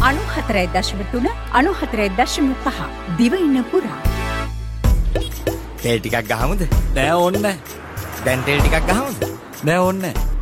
94.3 94.5 දිවයින පුරා. තෙල් ටිකක් ගහමුද? නෑ ඕනේ නෑ. දැන් තෙල් ටිකක් ගහමුද? නෑ ඕනේ නෑ.